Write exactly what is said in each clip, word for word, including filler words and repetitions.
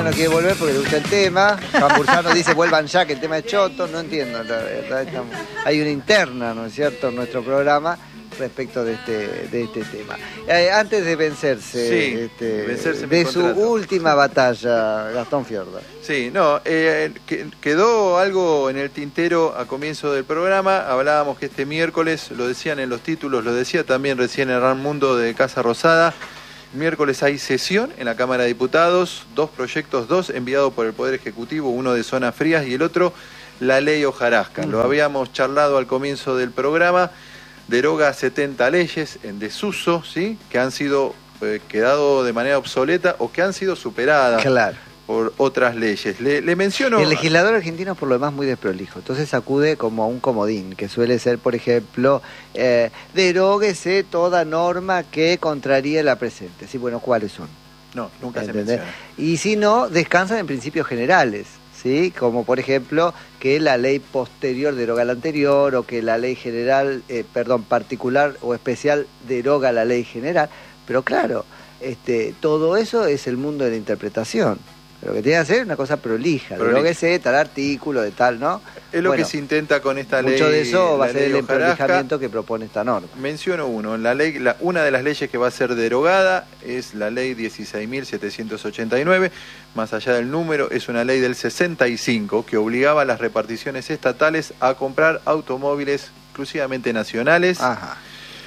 no quiere volver porque le gusta el tema. Juan Burzano dice vuelvan ya, que el tema es choto. No entiendo, la verdad. Estamos... Hay una interna, ¿no es cierto?, en nuestro programa respecto de este de este tema. Eh, antes de vencerse, sí, este, vencerse de mi su contrato. última batalla, Gastón Fiorda. Sí, no, eh, que, quedó algo en el tintero a comienzo del programa. Hablábamos que este miércoles, lo decían en los títulos, lo decía también recién Hernán Mundo de Casa Rosada, miércoles hay sesión en la Cámara de Diputados, dos proyectos, dos enviados por el Poder Ejecutivo, uno de zonas frías y el otro la ley hojarasca. Uh-huh. Lo habíamos charlado al comienzo del programa. Deroga setenta leyes en desuso, ¿sí?, que han sido eh, quedado de manera obsoleta o que han sido superadas claro. por otras leyes. Le, le menciono... El legislador argentino es por lo demás muy desprolijo, entonces acude como a un comodín, que suele ser, por ejemplo, eh, deróguese toda norma que contraríe la presente. Sí, bueno, ¿cuáles son? No, nunca ¿entendés? se menciona. Y si no, descansan en principios generales. ¿Sí? Como por ejemplo que la ley posterior deroga la anterior o que la ley general, eh, perdón, particular o especial deroga la ley general, pero claro, este, todo eso es el mundo de la interpretación. Lo que tiene que hacer es una cosa prolija, deróguese tal artículo de tal, ¿no? Es lo bueno, que se intenta con esta mucho ley. Mucho de eso va a ser el hojarasca. emprolijamiento que propone esta norma. Menciono uno, la ley, la, una de las leyes que va a ser derogada es la ley dieciséis mil setecientos ochenta y nueve, más allá del número, es una ley del sesenta y cinco que obligaba a las reparticiones estatales a comprar automóviles exclusivamente nacionales. Ajá.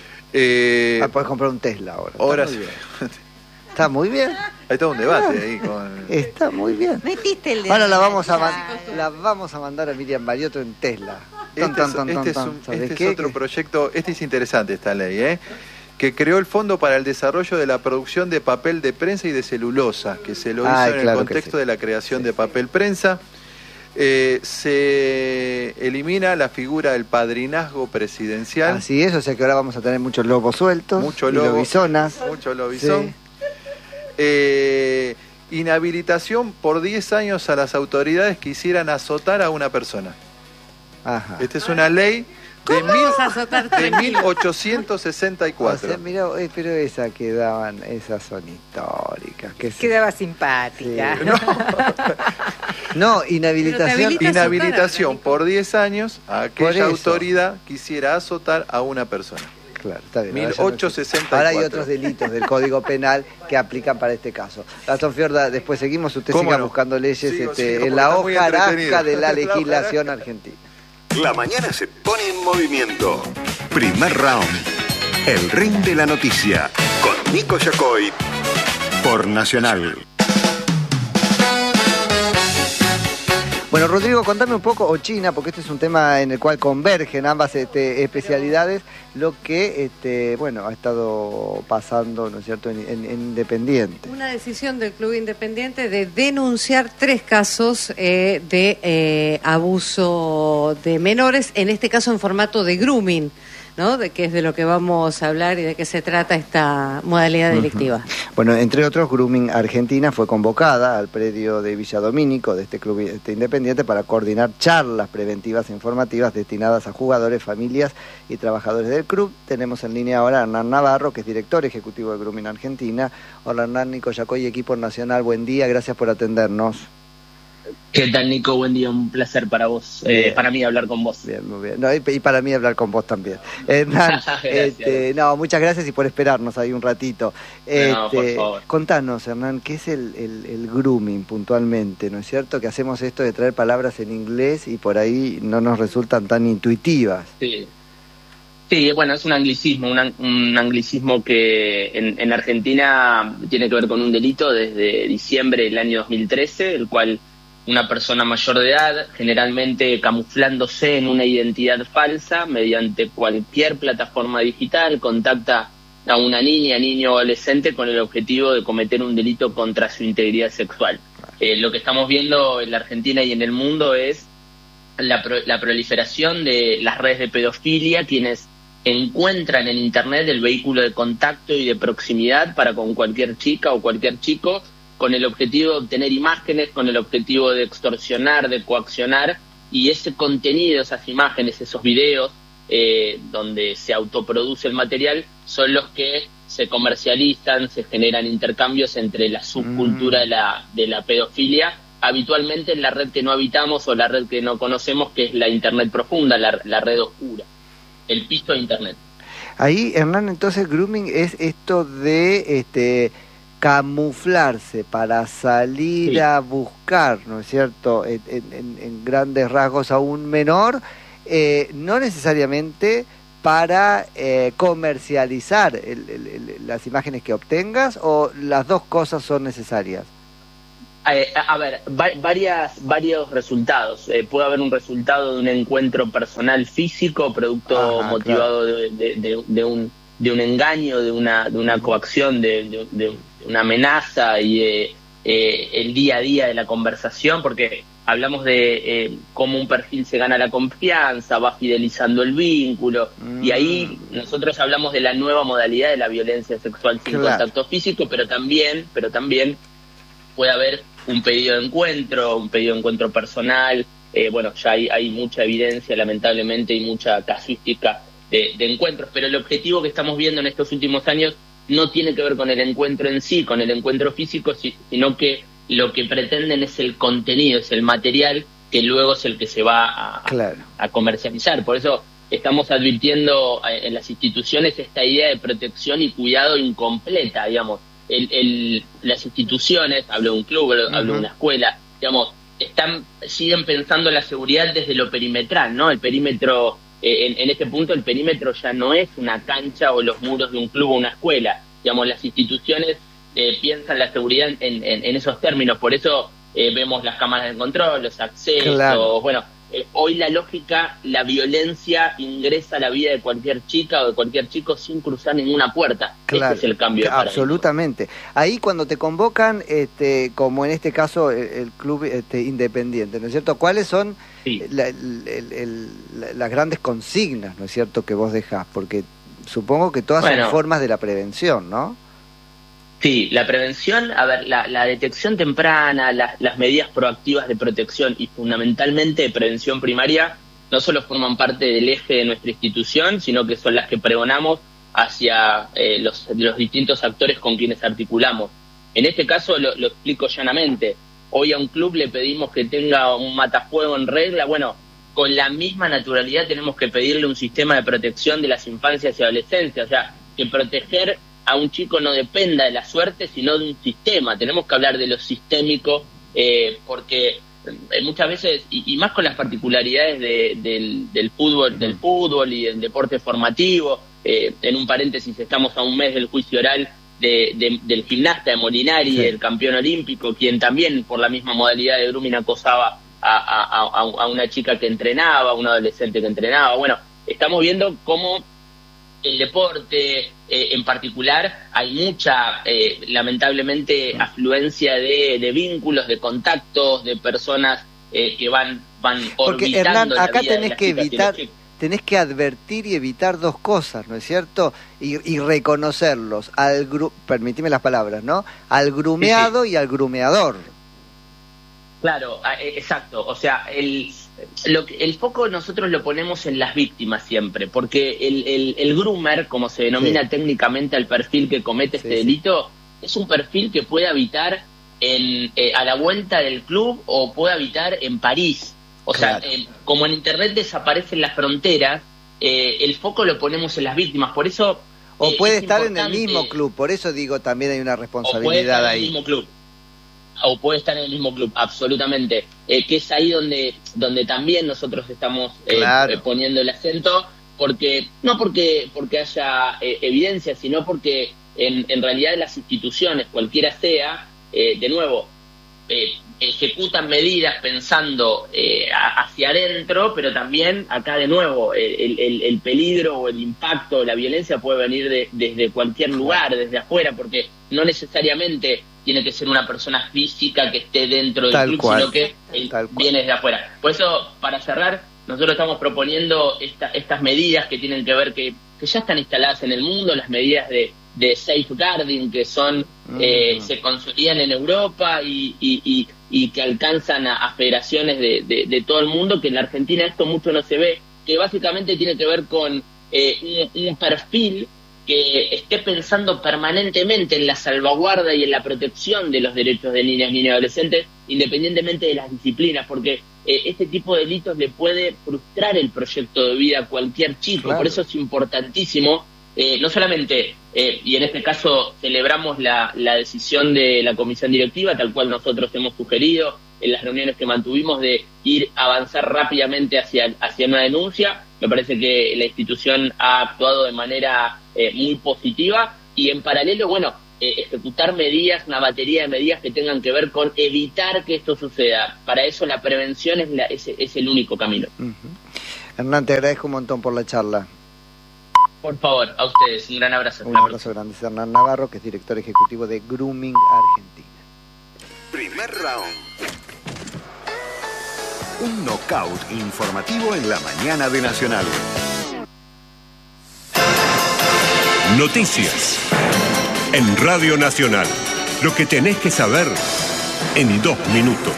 Eh, ah, puedes comprar un Tesla ahora. Ahora Está sí. muy bien. Está muy bien. Hay todo un debate ahí con... Está muy bien. Metiste el dedo. Ahora la vamos a man- la vamos a mandar a Miriam Mariotto en Tesla. Este, Ton, es, ton, ton, este, ton, es, un, ton. este qué? es otro proyecto, este es interesante esta ley, ¿eh? que creó el Fondo para el Desarrollo de la Producción de Papel de Prensa y de Celulosa, que se lo hizo Ay, en claro el contexto sí. de la creación sí. de papel prensa. Eh, se elimina la figura del padrinazgo presidencial. Así es, o sea que ahora vamos a tener muchos lobos sueltos, mucho y lobo, lobizonas. Mucho lobizón. Sí. Eh, inhabilitación por diez años a las autoridades que hicieran azotar a una persona. Ajá. Esta es una ley de, mil, de mil ochocientos sesenta y cuatro. O sea, mira, eh, pero esa quedaban, esas son históricas. Que Quedaba simpática. Sí. No, inhabilitación. Inhabilitación por diez años a aquella Por autoridad que quisiera azotar a una persona. Claro, está bien. mil ochocientos sesenta y cuatro. Ahora hay otros delitos del Código Penal que aplican para este caso. Gastón Fiorda, después seguimos, usted siga no? buscando leyes Sigo, este, sigo, en la porque está muy hojarasca de la entretenido. legislación argentina. La mañana se pone en movimiento. Primer round. El ring de la noticia. Con Nico Yacoy. Por Nacional. Bueno, Rodrigo, contame un poco, o China, porque este es un tema en el cual convergen ambas este, especialidades, lo que, este, bueno, ha estado pasando, ¿no es cierto?, en, en, en Independiente. Una decisión del Club Independiente de denunciar tres casos eh, de eh, abuso de menores, en este caso en formato de grooming, ¿no? De que es de lo que vamos a hablar y de qué se trata esta modalidad delictiva. Uh-huh. Bueno, entre otros, Grooming Argentina fue convocada al predio de Villa Domínico de este club este independiente para coordinar charlas preventivas e informativas destinadas a jugadores, familias y trabajadores del club. Tenemos en línea ahora a Hernán Navarro, que es director ejecutivo de Grooming Argentina. Hola Hernán, Nico Yacoy, equipo nacional, buen día, gracias por atendernos. ¿Qué tal, Nico? Buen día, un placer para vos, eh, para mí hablar con vos. Bien, muy bien. No, y, y para mí hablar con vos también. Hernán, este, no, muchas gracias y por esperarnos ahí un ratito. Este, no, por favor. Contanos, Hernán, ¿qué es el, el, el grooming puntualmente? ¿No es cierto? Que hacemos esto de traer palabras en inglés y por ahí no nos resultan tan intuitivas. Sí. Sí, bueno, es un anglicismo, un, un anglicismo que en, en Argentina tiene que ver con un delito desde diciembre del año dos mil trece, el cual una persona mayor de edad, generalmente camuflándose en una identidad falsa, mediante cualquier plataforma digital, contacta a una niña, niño o adolescente con el objetivo de cometer un delito contra su integridad sexual. Eh, lo que estamos viendo en la Argentina y en el mundo es la, pro, la proliferación de las redes de pedofilia, quienes encuentran en Internet el vehículo de contacto y de proximidad para con cualquier chica o cualquier chico, con el objetivo de obtener imágenes, con el objetivo de extorsionar, de coaccionar, y ese contenido, esas imágenes, esos videos, eh, donde se autoproduce el material, son los que se comercializan, se generan intercambios entre la subcultura mm. de la de la pedofilia, habitualmente en la red que no habitamos o la red que no conocemos, que es la Internet profunda, la, la red oscura, el piso de Internet. Ahí, Hernán, entonces grooming es esto de este camuflarse para salir sí. a buscar, ¿no es cierto?, en, en, en grandes rasgos a un menor, eh, no necesariamente para eh, comercializar el, el, el, las imágenes que obtengas, o las dos cosas son necesarias. Eh, a ver, va, varias, varios resultados. Eh, puede haber un resultado de un encuentro personal físico, producto Ajá, motivado claro. de, de, de, de, un, de un engaño, de una, de una coacción, de, de, de una amenaza y eh, eh, el día a día de la conversación, porque hablamos de eh, cómo un perfil se gana la confianza, va fidelizando el vínculo, mm. y ahí nosotros hablamos de la nueva modalidad de la violencia sexual sin claro. contacto físico, pero también, pero también puede haber un pedido de encuentro, un pedido de encuentro personal, eh, bueno, ya hay, hay mucha evidencia, lamentablemente, y mucha casuística de, de encuentros, pero el objetivo que estamos viendo en estos últimos años no tiene que ver con el encuentro en sí, con el encuentro físico, sino que lo que pretenden es el contenido, es el material que luego es el que se va a, claro. a comercializar. Por eso estamos advirtiendo en las instituciones esta idea de protección y cuidado incompleta, digamos. El, el, las instituciones, hablo de un club, hablo, uh-huh. hablo de una escuela, digamos, están siguen pensando la seguridad desde lo perimetral, ¿no? El perímetro, eh, en, en este punto el perímetro ya no es una cancha o los muros de un club o una escuela, digamos, las instituciones eh, piensan la seguridad en, en, en esos términos, por eso eh, vemos las cámaras de control, los accesos, claro. bueno, eh, hoy la lógica, la violencia ingresa a la vida de cualquier chica o de cualquier chico sin cruzar ninguna puerta. Claro, ese es el cambio de paradigma. Absolutamente. Ahí cuando te convocan, este, como en este caso el, el club este, independiente, ¿no es cierto? ¿Cuáles son sí. la, el, el, el, la, las grandes consignas, ¿no es cierto?, que vos dejás? Porque supongo que todas bueno, son formas de la prevención, ¿no? Sí, la prevención, a ver, la, la detección temprana, la, las medidas proactivas de protección y fundamentalmente de prevención primaria no solo forman parte del eje de nuestra institución, sino que son las que pregonamos hacia eh, los, los distintos actores con quienes articulamos. En este caso lo, lo explico llanamente. Hoy a un club le pedimos que tenga un matafuego en regla. Bueno, con la misma naturalidad tenemos que pedirle un sistema de protección de las infancias y adolescencias. O sea, que proteger a un chico no dependa de la suerte, sino de un sistema. Tenemos que hablar de lo sistémico, eh, porque eh, muchas veces, y, y más con las particularidades de, del, del fútbol del fútbol y del deporte formativo, eh, en un paréntesis, estamos a un mes del juicio oral de, de, del gimnasta de Molinari, sí. el campeón olímpico, quien también por la misma modalidad de grooming acosaba a, a, a, a una chica que entrenaba, a un adolescente que entrenaba. Bueno, estamos viendo cómo el deporte, eh, en particular, hay mucha, eh, lamentablemente, afluencia de, de vínculos, de contactos, de personas eh, que van van Porque, Hernán, acá tenés que evitar, tenés que advertir y evitar dos cosas, ¿no es cierto? Y, y reconocerlos, al gru- permitime las palabras, ¿no? Al grumeado sí, sí. y al grumeador. Claro, exacto. O sea, el... Lo que, el foco nosotros lo ponemos en las víctimas siempre, porque el, el, el groomer, como se denomina sí. técnicamente al perfil que comete sí, este delito, sí. es un perfil que puede habitar en, eh, a la vuelta del club o puede habitar en París. O claro. sea, eh, como en Internet desaparecen las fronteras, eh, el foco lo ponemos en las víctimas, por eso... O eh, puede estar en el mismo club, por eso digo también hay una responsabilidad o puede estar ahí. En el mismo club. O puede estar en el mismo club, absolutamente, eh, que es ahí donde donde también nosotros estamos eh, claro. eh, poniendo el acento, porque no porque porque haya eh, evidencia, sino porque en, en realidad las instituciones, cualquiera sea, eh, de nuevo, eh, ejecutan medidas pensando eh, hacia adentro, pero también acá de nuevo el, el, el peligro o el impacto, la violencia puede venir de, desde cualquier lugar, desde afuera, porque no necesariamente tiene que ser una persona física que esté dentro del Tal club, cual. sino que él viene desde afuera. Por eso, para cerrar, nosotros estamos proponiendo esta, estas medidas que tienen que ver, que, que ya están instaladas en el mundo, las medidas de, de safeguarding, que son mm. eh, se consolidan en Europa y, y, y, y que alcanzan a, a federaciones de, de, de todo el mundo, que en la Argentina esto mucho no se ve, que básicamente tiene que ver con eh, un, un perfil que esté pensando permanentemente en la salvaguarda y en la protección de los derechos de niñas, niños y adolescentes, independientemente de las disciplinas, porque eh, este tipo de delitos le puede frustrar el proyecto de vida a cualquier chico. Claro. Por eso es importantísimo, eh, no solamente, eh, y en este caso celebramos la, la decisión de la comisión directiva, tal cual nosotros hemos sugerido en las reuniones que mantuvimos, de ir a avanzar rápidamente hacia, hacia una denuncia. Me parece que la institución ha actuado de manera eh, muy positiva y en paralelo, bueno, eh, ejecutar medidas, una batería de medidas que tengan que ver con evitar que esto suceda. Para eso la prevención es, la, es, es el único camino. Uh-huh. Hernán, te agradezco un montón por la charla. Por favor, a ustedes, un gran abrazo. Un abrazo grande. Es Hernán Navarro, que es director ejecutivo de Grooming Argentina. Primer round. Un knockout informativo en la mañana de Nacional. Noticias en Radio Nacional. Lo que tenés que saber en dos minutos.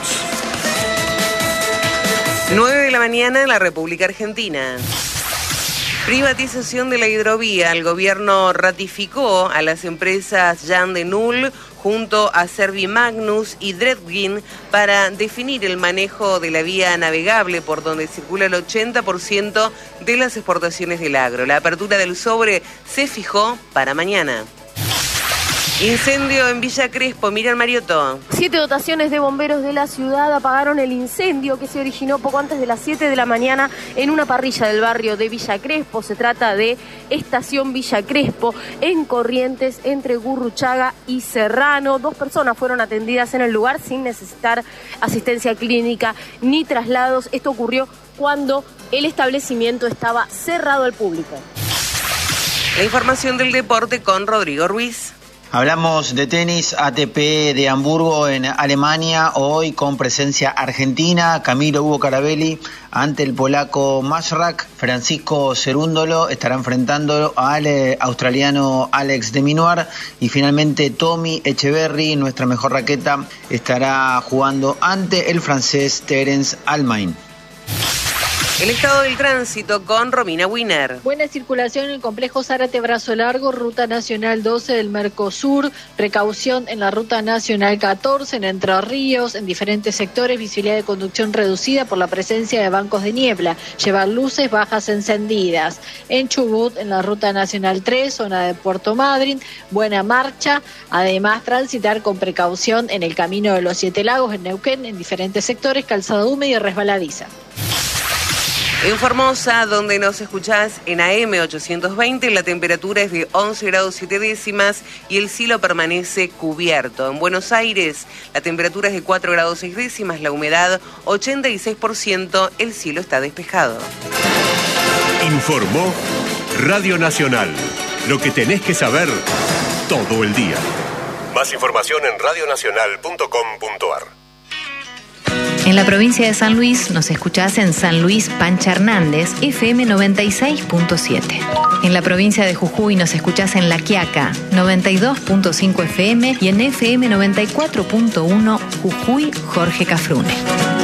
nueve de la mañana en la República Argentina. Privatización de la hidrovía. El gobierno ratificó a las empresas Jan de Null junto a Servimagnus y Dredgin para definir el manejo de la vía navegable por donde circula el ochenta por ciento de las exportaciones del agro. La apertura del sobre se fijó para mañana. Incendio en Villa Crespo, Miriam Mariotto. Siete dotaciones de bomberos de la ciudad apagaron el incendio que se originó poco antes de las siete de la mañana en una parrilla del barrio de Villa Crespo. Se trata de Estación Villa Crespo, en Corrientes, entre Gurruchaga y Serrano. Dos personas fueron atendidas en el lugar sin necesitar asistencia clínica ni traslados. Esto ocurrió cuando el establecimiento estaba cerrado al público. La información del deporte con Rodrigo Ruiz. Hablamos de tenis, A T P de Hamburgo en Alemania, hoy con presencia argentina, Camilo Hugo Carabelli ante el polaco Masrak, Francisco Cerúndolo estará enfrentando al australiano Alex de Minaur y finalmente Tommy Echeverry, nuestra mejor raqueta, estará jugando ante el francés Terence Almain. El estado del tránsito con Romina Wiener. Buena circulación en el complejo Zárate Brazo Largo, Ruta Nacional doce del Mercosur, precaución en la Ruta Nacional catorce en Entre Ríos, en diferentes sectores, visibilidad de conducción reducida por la presencia de bancos de niebla, llevar luces bajas encendidas. En Chubut, en la Ruta Nacional tres, zona de Puerto Madryn, buena marcha, además transitar con precaución en el Camino de los Siete Lagos, en Neuquén, en diferentes sectores, calzada húmeda y resbaladiza. En Formosa, donde nos escuchás en A M ochocientos veinte, la temperatura es de once grados siete décimas y el cielo permanece cubierto. En Buenos Aires, la temperatura es de cuatro grados seis décimas, la humedad ochenta y seis por ciento, el cielo está despejado. Informó Radio Nacional. Lo que tenés que saber todo el día. Más información en radio nacional punto com punto a r. En la provincia de San Luis nos escuchás en San Luis Pancha Hernández, F M noventa y seis punto siete. En la provincia de Jujuy nos escuchás en La Quiaca, noventa y dos punto cinco F M y en F M noventa y cuatro punto uno Jujuy Jorge Cafrune.